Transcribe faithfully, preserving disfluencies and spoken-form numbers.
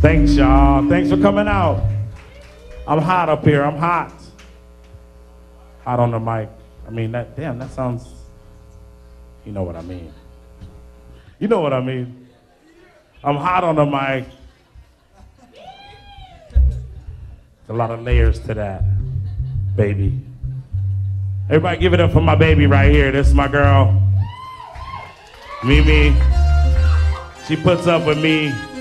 Thanks, y'all. Thanks for coming out. I'm hot up here. I'm hot. Hot on the mic. I mean, that, damn, that sounds, you know what I mean. You know what I mean. I'm hot on the mic. There's a lot of layers to that, baby. Everybody give it up for my baby right here. This is my girl, Mimi. She puts up with me